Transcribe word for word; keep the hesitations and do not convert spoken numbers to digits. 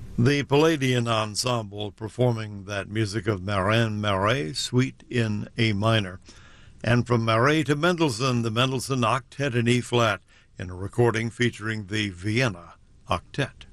The Palladian Ensemble performing that music of Marin Marais, Suite in A minor. And from Marais to Mendelssohn, the Mendelssohn Octet in E-flat, in a recording featuring the Vienna Octet.